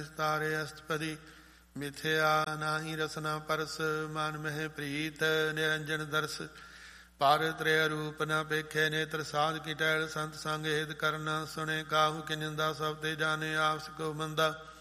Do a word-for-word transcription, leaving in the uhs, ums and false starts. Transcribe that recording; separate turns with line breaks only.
ਤਾਰੇ ਅਸਤਪਦੀ ਮਿਥਿਆ ਨਾਹੀ ਰਸਨਾ ਪਰਸ ਮਨ ਮਹਿ ਪ੍ਰੀਤ ਨਿਰੰਜਨ ਦਰਸ ਪਰ ਤ੍ਰਿਆ ਰੂਪ ਨ ਪੇਖੇ ਨੇਤਰ ਸਾਧ ਕੀ ਟਹਿਲ ਸੰਤ ਸੰਗ ਹਿਤ ਕਰਨਾ ਸੁਣੇ ਕਾਹੂ ਕਿ ਨਿੰਦਾ ਸਭ ਤੇ ਜਾਣੇ ਆਪਸ ਕੋ ਬੰਦਾ